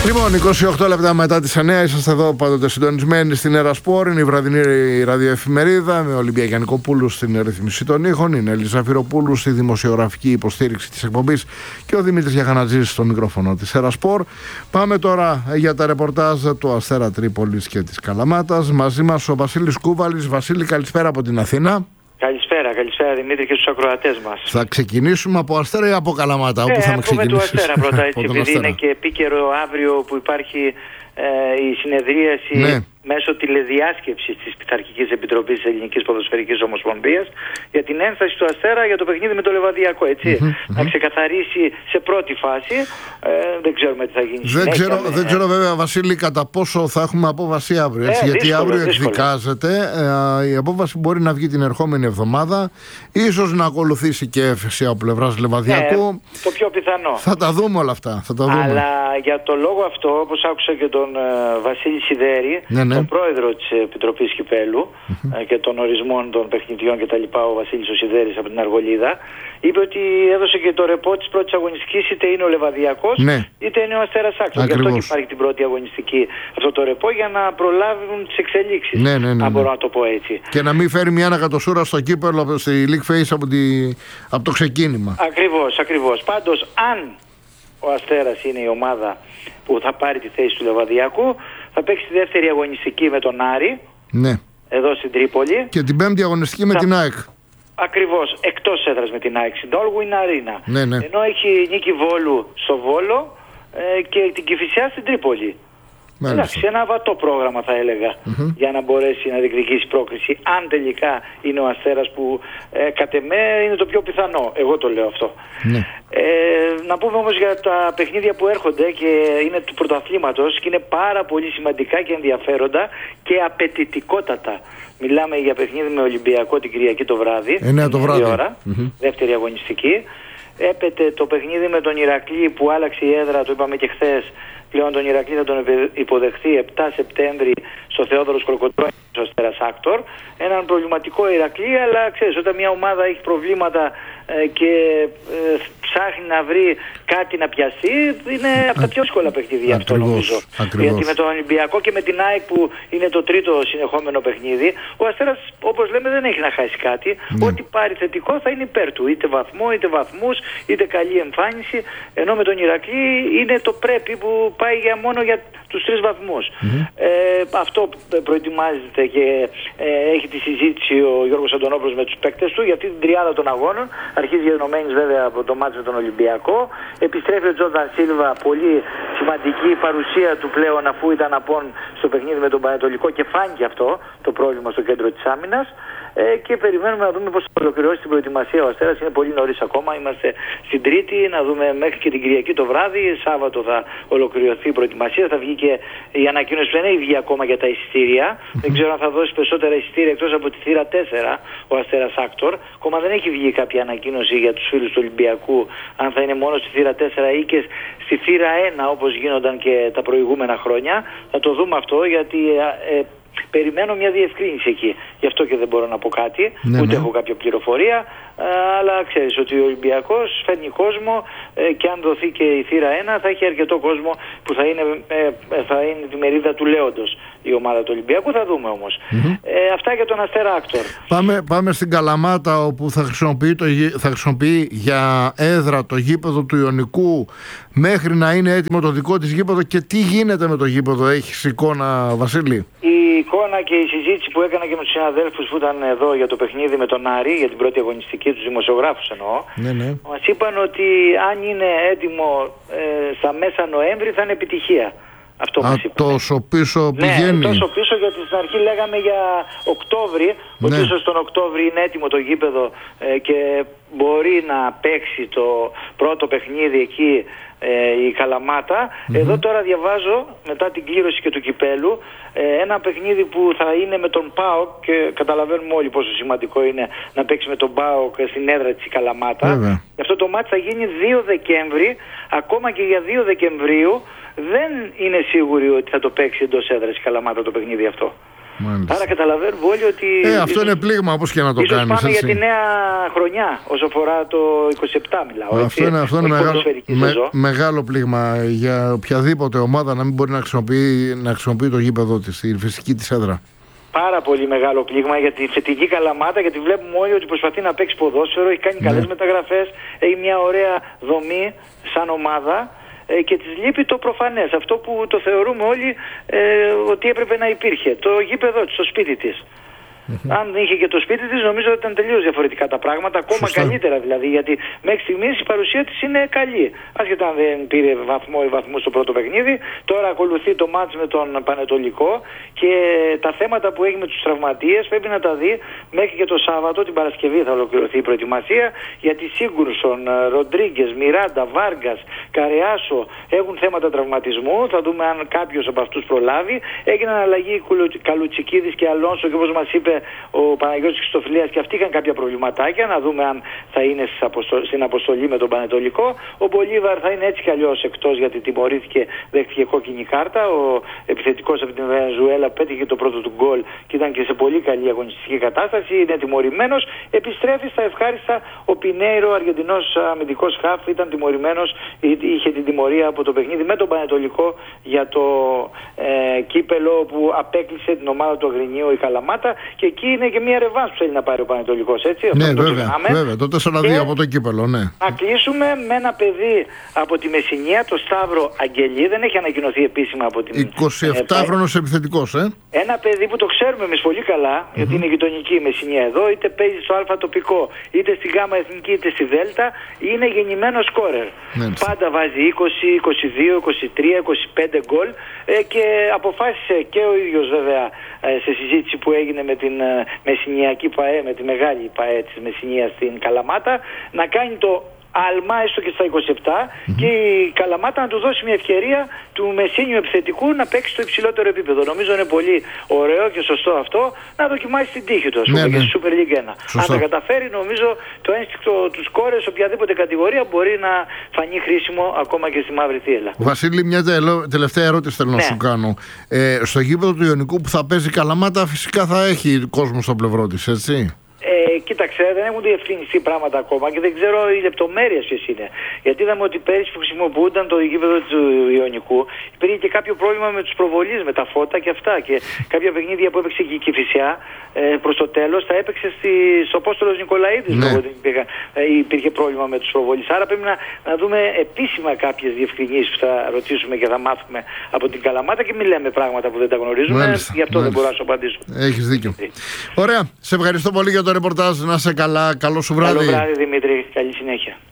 Λοιπόν, 28 λεπτά μετά τις 9 είσαστε εδώ πάντοτε συντονισμένοι στην Ερασπόρ. Είναι η βραδινή ραδιοεφημερίδα με Ολυμπία Γιαννικοπούλου στην ρύθμιση των ήχων. Είναι η Ελίζα Φυροπούλου στη δημοσιογραφική υποστήριξη της εκπομπής και ο Δημήτρης Γιαχανατζής στο μικρόφωνο της Ερασπόρ. Πάμε τώρα για τα ρεπορτάζ του Αστέρα Τρίπολης και της Καλαμάτας. Μαζί μας ο Βασίλης Κούβαλης. Βασίλη, καλησπέρα από την Αθήνα. Καλησπέρα Δημήτρη και στους ακροατές μας. Θα ξεκινήσουμε από Αστέρα ή από Καλαμάτα, όπου θα με ξεκινήσεις? Πούμε του Αστέρα πρώτα, έτσι, επειδή είναι και επίκαιρο αύριο που υπάρχει η συνεδρίαση μέσω τηλεδιάσκεψης της Πειθαρχικής Επιτροπής της Ελληνικής Ποδοσφαιρικής Ομοσπονδίας για την ένσταση του Αστέρα για το παιχνίδι με το Λεβαδιακό, έτσι. Να ξεκαθαρίσει σε πρώτη φάση, δεν ξέρουμε τι θα γίνει. Δεν ξέρω βέβαια, Βασίλη, κατά πόσο θα έχουμε απόβαση αύριο, έτσι, γιατί αύριο εκδικάζεται. Η απόβαση μπορεί να βγει την ερχόμενη εβδομάδα, ίσως να ακολουθήσει και έφεση από πλευράς Λεβαδιάκου. Το πιο πιθανό. Θα τα δούμε όλα αυτά. Αλλά για το λόγο αυτό, όπως άκουσα και τον Βασίλη Σιδέρη, τον πρόεδρο της Επιτροπής Κυπέλλου και των ορισμών των παιχνιδιών κτλ., ο Βασίλης ο Σιδέρης από την Αργολίδα, είπε ότι έδωσε και το ρεπό της πρώτης αγωνιστικής, είτε είναι ο Λεβαδιακός είτε είναι ο Αστέρας Άξος. Γι' αυτό και υπάρχει την πρώτη αγωνιστική αυτό το ρεπό, για να προλάβουν τις εξελίξεις, αν μπορώ να το πω έτσι. Και να μην φέρει μια ανακατοσούρα στο κύπελλο, στη League Face από το ξεκίνημα. Ακριβώς. Πάντως, αν ο Αστέρας είναι η ομάδα που θα πάρει τη θέση του Λεβαδιακού, θα παίξει τη δεύτερη αγωνιστική με τον Άρη, εδώ στην Τρίπολη. Και την πέμπτη αγωνιστική με την ΑΕΚ. Ακριβώς, εκτός έδρας με την ΑΕΚ, στην Dolwyn Arena. Ενώ έχει νίκη Βόλου στο Βόλο και την Κηφισιά στην Τρίπολη. Εντάξει, ένα βατό πρόγραμμα θα έλεγα, για να μπορέσει να διεκδικήσει πρόκριση, αν τελικά είναι ο Αστέρας, που κατ' εμέ είναι το πιο πιθανό. Εγώ το λέω αυτό. Να πούμε όμως για τα παιχνίδια που έρχονται και είναι του πρωταθλήματος και είναι πάρα πολύ σημαντικά και ενδιαφέροντα και απαιτητικότατα. Μιλάμε για παιχνίδι με Ολυμπιακό την Κυριακή το βράδυ, 9 το βράδυ, ώρα, δεύτερη αγωνιστική. Έπεται το παιχνίδι με τον Ηρακλή που άλλαξε η έδρα, το είπαμε και χθες. Πλέον τον Ηρακλή θα τον υποδεχθεί 7 Σεπτέμβρη στο Θεόδωρος Κροκοτρώνης, στο Αστέρας Άκτορ. Έναν προβληματικό Ηρακλή, αλλά ξέρεις, όταν μια ομάδα έχει προβλήματα και ψάχνει να βρει κάτι να πιαστεί, είναι από τα πιο δύσκολα παιχνίδια αυτό, νομίζω. Γιατί με τον Ολυμπιακό και με την ΑΕΚ, που είναι το τρίτο συνεχόμενο παιχνίδι, ο Αστέρας, όπως λέμε, δεν έχει να χάσει κάτι. Ό,τι πάρει θετικό θα είναι υπέρ του. Είτε βαθμό, είτε βαθμούς, είτε καλή εμφάνιση. Ενώ με τον Ηρακλή είναι το πρέπει, που πάει μόνο για τους 3 βαθμούς. Αυτό προετοιμάζεται και έχει τη συζήτηση ο Γιώργος Αντωνόπουλος με τους παίκτες του για αυτή την τριάδα των αγώνων. Αρχίζει γενομένης βέβαια από το μάτς με τον Ολυμπιακό. Επιστρέφει ο Τζόρνταν Σίλβα, πολύ σημαντική παρουσία του πλέον, αφού ήταν απόν στο παιχνίδι με τον Πανετολικό και φάνηκε αυτό το πρόβλημα στο κέντρο της άμυνας. Και περιμένουμε να δούμε πώς θα ολοκληρώσει την προετοιμασία ο Αστέρας. Είναι πολύ νωρίς ακόμα, είμαστε στην Τρίτη, να δούμε μέχρι και την Κυριακή το βράδυ. Σάββατο θα ολοκληρωθεί η προετοιμασία, θα βγει και η ανακοίνωση που δεν έχει βγει ακόμα για τα εισιτήρια. Δεν ξέρω αν θα δώσει περισσότερα εισιτήρια εκτός από τη θύρα 4 ο Αστέρας Άκτορ. Ακόμα δεν έχει βγει κάποια ανακοίνωση για τους φίλους του Ολυμπιακού, αν θα είναι μόνο στη θύρα 4 ή και στη θύρα 1 όπως γίνονταν και τα προηγούμενα χρόνια. Θα το δούμε αυτό, γιατί περιμένω μια διευκρίνηση εκεί. Γι' αυτό και δεν μπορώ να πω κάτι, ούτε έχω κάποια πληροφορία. Αλλά ξέρεις ότι ο Ολυμπιακός φέρνει κόσμο και αν δοθεί και η θύρα 1 θα έχει αρκετό κόσμο που θα είναι τη μερίδα του Λέοντος η ομάδα του Ολυμπιακού. Θα δούμε όμως. Αυτά για τον Αστέρα Άκτορ. Πάμε στην Καλαμάτα, όπου θα χρησιμοποιεί για έδρα το γήπεδο του Ιωνικού μέχρι να είναι έτοιμο το δικό της γήπεδο. Και τι γίνεται με το γήπεδο, έχεις εικόνα, Βασίλη? Η εικόνα και η συζήτηση που έκανα και με τους συναδέλφους που ήταν εδώ για το παιχνίδι με τον Άρη, για την πρώτη αγωνιστική, τους δημοσιογράφους εννοώ, μας είπαν ότι αν είναι έτοιμο στα μέσα Νοέμβρη θα είναι επιτυχία. Αυτό μας είπαν. Τόσο πίσω πηγαίνει. Ναι, τόσο πίσω, γιατί στην αρχή λέγαμε για Οκτώβρη, ότι ίσως τον Οκτώβρη είναι έτοιμο το γήπεδο και μπορεί να παίξει το πρώτο παιχνίδι εκεί η Καλαμάτα. Εδώ τώρα διαβάζω, μετά την κλήρωση και του κυπέλου, ένα παιχνίδι που θα είναι με τον ΠΑΟΚ, και καταλαβαίνουμε όλοι πόσο σημαντικό είναι να παίξει με τον ΠΑΟΚ στην έδρα της Καλαμάτα. Αυτό το μάτι θα γίνει 2 Δεκέμβρη. Ακόμα και για 2 Δεκεμβρίου δεν είναι σίγουροι ότι θα το παίξει εντός έδρας η Καλαμάτα το παιχνίδι αυτό. Μάλιστα. Άρα καταλαβαίνουμε όλοι ότι. Αυτό είναι πλήγμα, όπως και να το κάνεις. Πάμε για τη νέα χρονιά, όσο αφορά το 27 μιλάω. Αυτό είναι μεγάλο πλήγμα για οποιαδήποτε ομάδα να μην μπορεί να χρησιμοποιεί το γήπεδο της, τη φυσική της έδρα. Πάρα πολύ μεγάλο πλήγμα για τη θετική Καλαμάτα, γιατί βλέπουμε όλοι ότι προσπαθεί να παίξει ποδόσφαιρο, έχει κάνει καλές μεταγραφές, έχει μια ωραία δομή σαν ομάδα. Και της λείπει το προφανές, αυτό που το θεωρούμε όλοι ότι έπρεπε να υπήρχε, το γήπεδο της, το σπίτι της. Αν είχε και το σπίτι της, νομίζω ότι ήταν τελείως διαφορετικά τα πράγματα, ακόμα καλύτερα δηλαδή, γιατί μέχρι στιγμής η παρουσία της είναι καλή. Άσχετα αν δεν πήρε βαθμό ή βαθμού στο πρώτο παιχνίδι, τώρα ακολουθεί το μάτς με τον Πανετολικό και τα θέματα που έχει με τους τραυματίες πρέπει να τα δει μέχρι και το Σάββατο, την Παρασκευή θα ολοκληρωθεί η προετοιμασία, γιατί Σίγκουρσον, Ροντρίγκες, Μιράντα, Βάργκας, Καρεάσο έχουν θέματα τραυματισμού. Θα δούμε αν κάποιος από αυτούς προλάβει. Έγιναν αλλαγή Καλουτσικίδης και Αλόνσο και όπως μας είπε ο Παναγιώτης Χριστοφιλίας και αυτοί είχαν κάποια προβληματάκια. Να δούμε αν θα είναι στην αποστολή με τον Πανετολικό. Ο Μπολίβαρ θα είναι έτσι κι αλλιώς εκτός, γιατί τιμωρήθηκε, δέχτηκε κόκκινη κάρτα. Ο επιθετικός από την Βενεζουέλα πέτυχε το πρώτο του γκολ και ήταν και σε πολύ καλή αγωνιστική κατάσταση. Είναι τιμωρημένος. Επιστρέφει στα ευχάριστα ο Πινέιρο, Αργεντινός αμυντικός χαφ, ήταν τιμωρημένος. Είχε την τιμωρία από το παιχνίδι με τον Πανετολικό για το κύπελο που απέκλεισε την ομάδα του Αγρινίου η Καλαμάτα. Και εκεί είναι και μια ρεβάνς που θέλει να πάρει ο Πανετολικός, έτσι. Ναι, βέβαια, το 4-2 από το κύπελο, ναι. Να κλείσουμε με ένα παιδί από τη Μεσσηνία, το Σταύρο Αγγελή, δεν έχει ανακοινωθεί επίσημα από την 27χρονος επιθετικός, Ένα παιδί που το ξέρουμε εμείς πολύ καλά, γιατί είναι γειτονική η Μεσσηνία εδώ, είτε παίζει στο Α τοπικό, είτε στη Γ εθνική, είτε στη Δ, είναι γεννημένο σκόρερ. Πάντα βάζει 20, 22, 23, 25 γκολ και αποφάσισε και ο ίδιος βέβαια σε συζήτηση που έγινε με την Μεσσηνιακή ΠΑΕ, με τη μεγάλη ΠΑΕ της Μεσσηνίας στην Καλαμάτα, να κάνει το άλμα έστω και στα 27 και η Καλαμάτα να του δώσει μια ευκαιρία του Μεσσίνιου επιθετικού να παίξει στο υψηλότερο επίπεδο. Νομίζω είναι πολύ ωραίο και σωστό αυτό να δοκιμάσει την τύχη του, ας πούμε, και στη Super League 1. Αν τα καταφέρει, νομίζω το ένστικτο του σκόρερ σε οποιαδήποτε κατηγορία μπορεί να φανεί χρήσιμο ακόμα και στη μαύρη θύελλα. Βασίλη, μια τελευταία ερώτηση θέλω να σου κάνω. Στο γήπεδο του Ιωνικού που θα παίζει η Καλαμάτα, φυσικά θα έχει κόσμο στο πλευρό της, έτσι. Κοίταξε, δεν έχουν διευθυνιστεί πράγματα ακόμα και δεν ξέρω οι λεπτομέρειες ποιες είναι. Γιατί είδαμε ότι πέρυσι που χρησιμοποιούνταν το γήπεδο του Ιωνικού υπήρχε και κάποιο πρόβλημα με τους προβολείς, με τα φώτα και αυτά. Και κάποια παιχνίδια που έπαιξε και η Κηφισιά προς το τέλος τα έπαιξε στο Απόστολος Νικολαίδης. Υπήρχε πρόβλημα με τους προβολείς. Άρα πρέπει να δούμε επίσημα κάποιες διευκρινήσεις που θα ρωτήσουμε και θα μάθουμε από την Καλαμάτα και μην λέμε πράγματα που δεν τα γνωρίζουμε. Γι' αυτό δεν μπορώ να σου απαντήσω. Έχεις δίκιο. Ωραία. Σε ευχαριστώ πολύ για το ρεπορτάζ. Να είσαι καλά. Καλό σου βράδυ. Καλό βράδυ, Δημήτρη. Καλή συνέχεια.